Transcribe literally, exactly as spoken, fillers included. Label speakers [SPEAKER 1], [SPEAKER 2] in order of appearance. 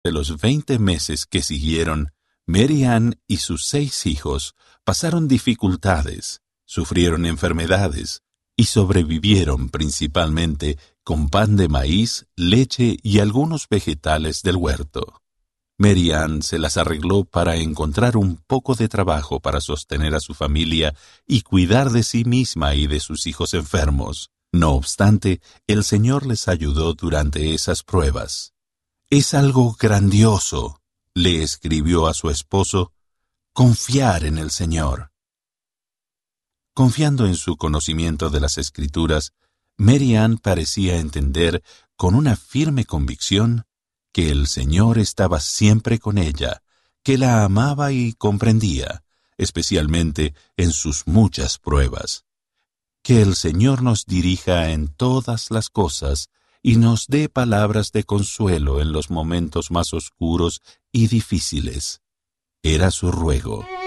[SPEAKER 1] De los veinte meses que siguieron, Mary Ann y sus seis hijos pasaron dificultades, sufrieron enfermedades y sobrevivieron principalmente con pan de maíz, leche y algunos vegetales del huerto. Mary Ann se las arregló para encontrar un poco de trabajo para sostener a su familia y cuidar de sí misma y de sus hijos enfermos. No obstante, el Señor les ayudó durante esas pruebas. Es algo grandioso, le escribió a su esposo, confiar en el Señor. Confiando en su conocimiento de las Escrituras, Mary Ann parecía entender con una firme convicción que el Señor estaba siempre con ella, que la amaba y comprendía, especialmente en sus muchas pruebas. Que el Señor nos dirija en todas las cosas y nos dé palabras de consuelo en los momentos más oscuros y difíciles. Era su ruego.